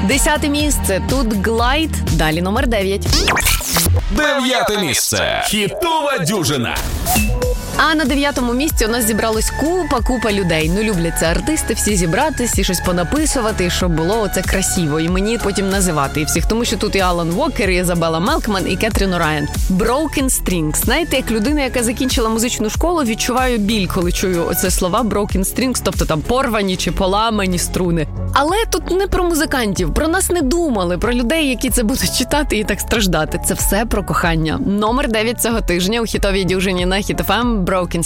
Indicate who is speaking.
Speaker 1: 10 місце. Тут Глайд. Далі номер 9.
Speaker 2: 9 місце. Хітова дюжина.
Speaker 1: А на 9-му місці у нас зібралось купа людей. Ну, люблять це артисти, всі зібратись і щось понаписувати, щоб було оце красиво. І мені потім називати і всіх. Тому що тут і Алан Вокер, і Ізабелла Мелкман, і Кетрін Орайан. Broken Strings. Знаєте, як людина, яка закінчила музичну школу, відчуваю біль, коли чую оце слова Broken Strings, тобто там порвані чи поламані струни. Але тут не про музикантів, про нас не думали, про людей, які це будуть читати і так страждати. Це все про кохання. Номер 9 цього тижня у хітовій дюжині на Hit FM Broken